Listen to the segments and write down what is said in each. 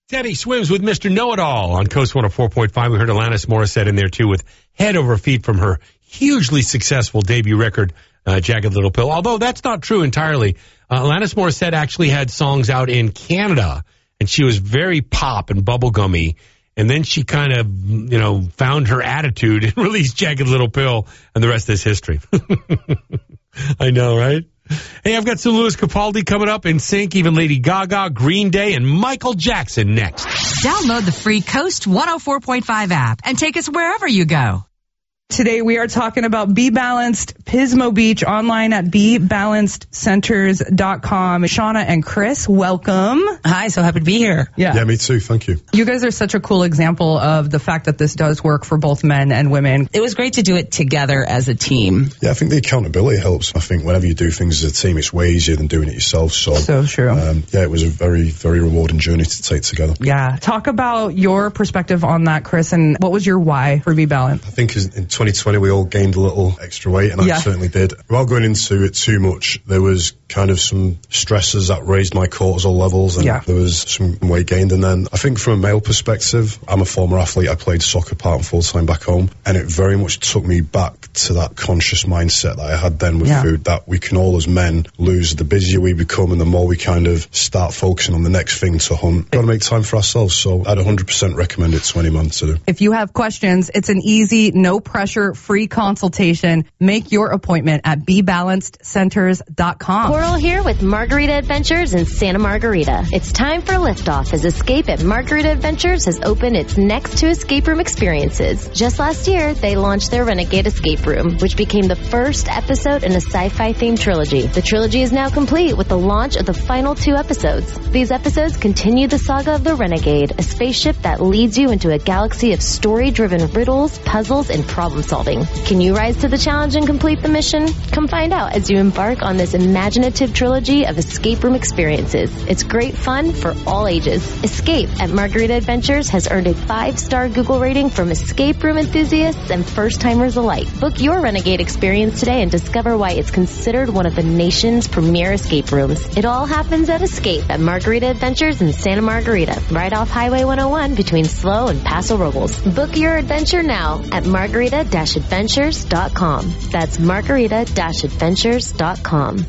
Teddy Swims with Mr. Know-It-All on Coast 104.5. We heard Alanis Morissette in there, too, with Head Over Feet from her hugely successful debut record, Jagged Little Pill. Although that's not true entirely. Alanis Morissette actually had songs out in Canada, and she was very pop and bubblegummy. And then she kind of, found her attitude and released Jagged Little Pill, and the rest is history. I know, right? Hey, I've got some Louis Capaldi coming up, NSYNC, even Lady Gaga, Green Day, and Michael Jackson next. Download the free Coast 104.5 app and take us wherever you go. Today we are talking about Be Balanced Pismo Beach, online at BeBalancedCenters.com. Shauna and Chris, welcome. Hi, so happy to be here. Yeah, me too. Thank you. You guys are such a cool example of the fact that this does work for both men and women. It was great to do it together as a team. Yeah, I think the accountability helps. I think whenever you do things as a team, it's way easier than doing it yourself. So true. It was a very, very rewarding journey to take together. Yeah. Talk about your perspective on that, Chris, and what was your why for Be Balanced? I think in 2020 we all gained a little extra weight, and I certainly did. Without going into it too much, there was kind of some stressors that raised my cortisol levels, and there was some weight gained. And then I think from a male perspective, I'm a former athlete. I played soccer part and full time back home, and it very much took me back to that conscious mindset that I had then with food, that we can all as men lose. The busier we become and the more we kind of start focusing on the next thing to hunt. We've got to make time for ourselves, so I'd 100% recommend it to any man to do. If you have questions, it's an easy, no pressure, free consultation. Make your appointment at BeBalancedCenters.com. Coral here with Margarita Adventures in Santa Margarita. It's time for liftoff as Escape at Margarita Adventures has opened its next 2 escape room experiences. Just last year, they launched their Renegade Escape Room, which became the first episode in a sci-fi themed trilogy. The trilogy is now complete with the launch of the final 2 episodes. These episodes continue the saga of the Renegade, a spaceship that leads you into a galaxy of story-driven riddles, puzzles, and problem solving. Can you rise to the challenge and complete the mission? Come find out as you embark on this imaginative trilogy of escape room experiences. It's great fun for all ages. Escape at Margarita Adventures has earned a 5-star Google rating from escape room enthusiasts and first-timers alike. Book your Renegade experience today and discover why it's considered one of the nation's premier escape rooms. It all happens at Escape at Margarita Adventures in Santa Margarita, right off Highway 101 between SLO and Paso Robles. Book your adventure now at Margarita-Adventures.com. That's Margarita-Adventures.com.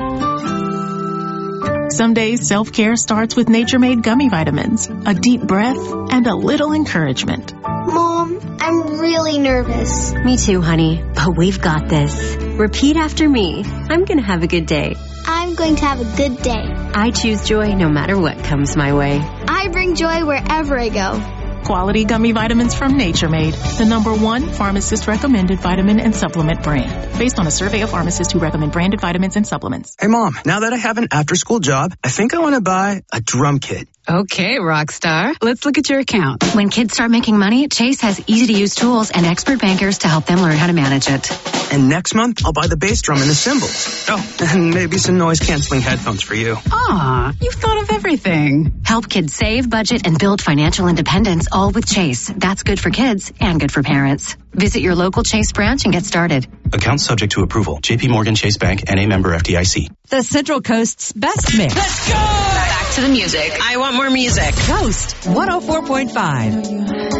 Some days self-care starts with Nature Made gummy vitamins, a deep breath, and a little encouragement. Mom, I'm really nervous. Me too, honey, but we've got this. Repeat after me. I'm going to have a good day. I'm going to have a good day. I choose joy no matter what comes my way. I bring joy wherever I go. Quality gummy vitamins from Nature Made, the #1 pharmacist-recommended vitamin and supplement brand. Based on a survey of pharmacists who recommend branded vitamins and supplements. Hey, Mom, now that I have an after-school job, I think I want to buy a drum kit. Okay, Rockstar. Let's look at your account. When kids start making money, Chase has easy-to-use tools and expert bankers to help them learn how to manage it. And next month, I'll buy the bass drum and the cymbals. Oh, and maybe some noise-canceling headphones for you. Aw, you've thought of everything. Help kids save, budget, and build financial independence, all with Chase. That's good for kids and good for parents. Visit your local Chase branch and get started. Account subject to approval. J.P. Morgan Chase Bank, N.A. member FDIC. The Central Coast's best mix. Let's go! Back to the music. I want more music. Coast 104.5.